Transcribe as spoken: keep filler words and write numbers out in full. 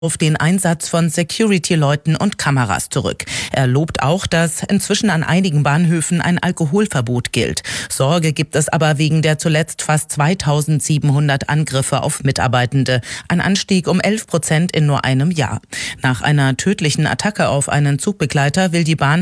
auf den Einsatz von Security-Leuten und Kameras zurück. Er lobt auch, dass inzwischen an einigen Bahnhöfen ein Alkoholverbot gilt. Sorge gibt es aber wegen der zuletzt fast zweitausendsiebenhundert Angriffe auf Mitarbeitende. Ein Anstieg um elf Prozent in nur einem Jahr. Nach einer tödlichen Attacke auf einen Zugbegleiter will die Bahn